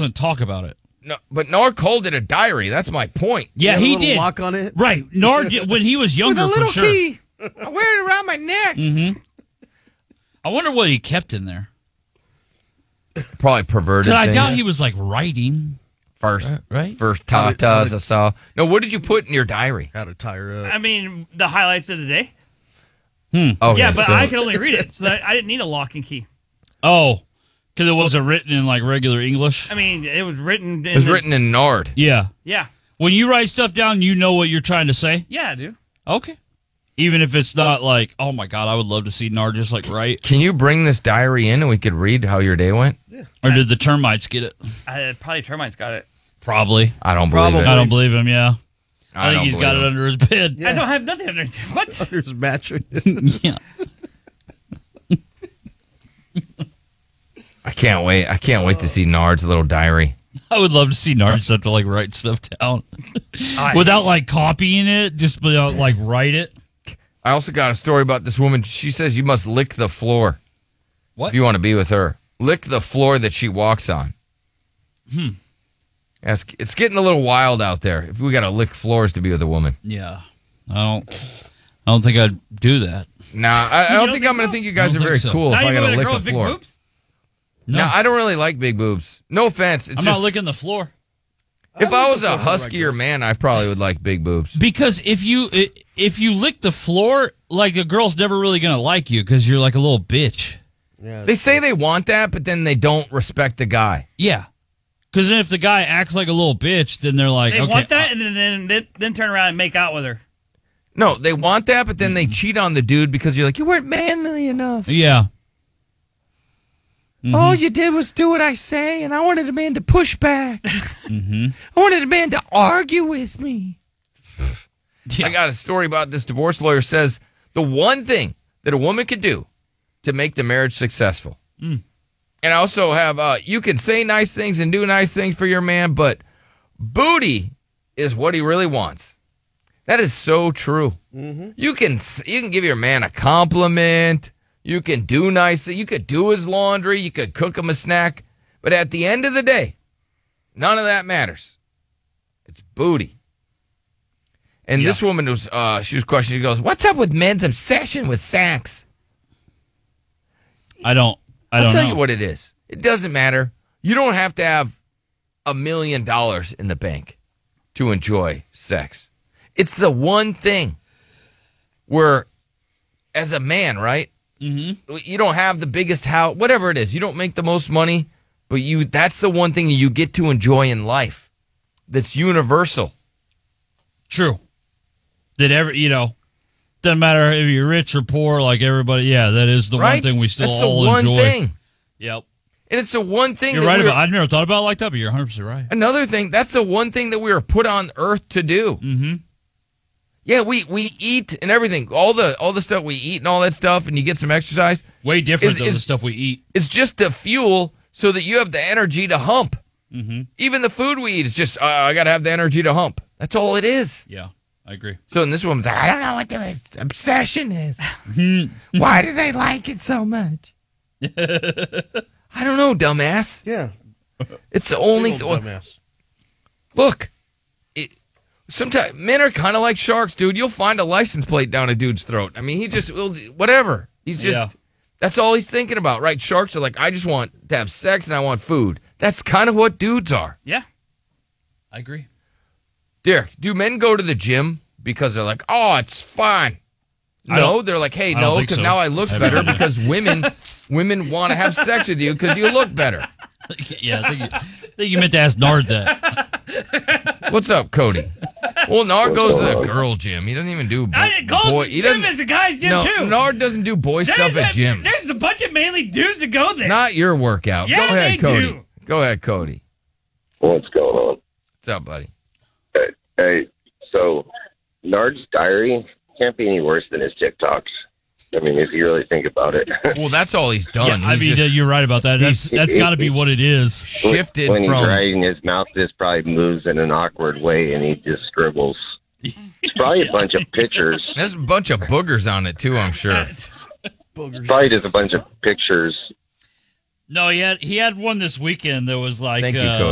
doesn't talk about it. No, but Nard called it a diary. That's my point. Yeah, he did. Lock on it, right? Nard, when he was younger, with a little for sure. key. I wear it around my neck. Mm-hmm. I wonder what he kept in there. Probably perverted. I things. doubt he was like writing. First How tatas did- I saw. No, what did you put in your diary? How to tie her up. I mean, the highlights of the day. Okay, Yeah, but so I could only read it, so I didn't need a lock and key. Oh, because it wasn't written in like regular English. I mean, it was written. it was written in Nard. Yeah. Yeah, When you write stuff down, you know what you're trying to say. yeah, I do. Okay. Even if it's not like, oh my God, I would love to see Nard just like write. Can you bring this diary in and we could read how your day went? Or did the termites get it? Probably termites got it. Probably. I don't believe Probably. it. I don't believe him. Yeah. I think don't he's got believe it under his bed. Yeah. I don't have nothing under. What? There's mattress. Yeah. I can't wait. I can't wait to see Nard's little diary. I would love to see Nard just have to like write stuff down without like copying it. Just without like write it. I also got a story about this woman. She says you must lick the floor What? if you want to be with her. Lick the floor that she walks on. It's getting a little wild out there. If we got to lick floors to be with a woman. Yeah. I don't think I'd do that. Nah, I don't don't think think I'm going to so? think you guys I are don't very think so. cool if Not I even got to with a lick girl a with big floor. boobs? No, I don't really like big boobs. No offense. It's I'm just, not licking the floor. if I was a huskier man, I probably would like big boobs. Because if you lick the floor, like a girl's never really gonna like you because you're like a little bitch. Yeah. They say they want that, but then they don't respect the guy. Yeah. Because then if the guy acts like a little bitch, then they're like, They okay, want that, and then turn around and make out with her. No, they want that, but then they cheat on the dude because you're like, you weren't manly enough. yeah. All you did was do what I say, and I wanted a man to push back. I wanted a man to argue with me. I got a story about this divorce lawyer says the one thing that a woman could do to make the marriage successful. And I also have, you can say nice things and do nice things for your man, but booty is what he really wants. That is so true. You can give your man a compliment. You can do nice things. You could do his laundry. You could cook him a snack. But at the end of the day, none of that matters. It's booty. And this woman was, she was questioning. She goes, "What's up with men's obsession with sex?" I don't I'll tell know. you what it is. It doesn't matter. You don't have to have $1 million in the bank to enjoy sex. It's the one thing where, as a man, right? Mm-hmm. You don't have the biggest house, whatever it is. You don't make the most money, but that's the one thing you get to enjoy in life that's universal. True. Doesn't matter if you're rich or poor, like everybody. Yeah, that is the Right? one thing we still That's all the one enjoy. thing. Yep. And it's the one thing You're that right we're- about. I've never thought about it like that, but you're 100% right. Another thing, that's the one thing that we were put on earth to do. Mm-hmm. Yeah, we eat and everything. All the stuff we eat and all that stuff, and you get some exercise. Way different Is- than the is- stuff we eat. It's just the fuel so that you have the energy to hump. Mm-hmm. Even the food we eat is just, I got to have the energy to hump. That's all it is. Yeah, I agree. So in this woman's like, I don't know what their obsession is. Why do they like it so much? I don't know, dumbass. Yeah. It's the only Big old dumbass. Look, sometimes men are kind of like sharks, dude. You'll find a license plate down a dude's throat. I mean, he just will, whatever. He's just, Yeah. that's all he's thinking about, right? Sharks are like, I just want to have sex and I want food. That's kind of what dudes are. Yeah. I agree. Derek, do men go to the gym because they're like, oh, it's fine? I No, don't- they're like, hey, I don't no, think because so. now I look I better haven't- because women want to have sex with you because you look better. Yeah, I think you meant to ask Nard that. What's up, Cody? Well, Nard goes to the girl gym. He doesn't even do boy. Gold's He Gym doesn't. is a guy's gym, No, too. Nard doesn't do boy stuff at gyms. There's a bunch of manly dudes that go there. Not your workout. Yeah, Go ahead, they Cody. do. Go ahead, Cody. What's going on? What's up, buddy? Hey, so Nard's diary can't be any worse than his TikToks. I mean, if you really think about it. Well, that's all he's done. Yeah, I He's mean, just you're right about that. That's got to be what it is. shifted when he's from. writing, his mouth just probably moves in an awkward way, and he just scribbles. It's probably a bunch of pictures. There's a bunch of boogers on it too. I'm sure. Boogers. Probably just a bunch of pictures. No, he had one this weekend that was like Thank you, Cody.